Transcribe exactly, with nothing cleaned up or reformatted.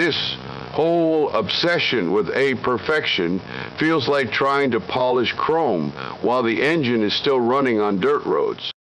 this whole obsession with A perfection feels like trying to polish chrome while the engine is still running on dirt roads.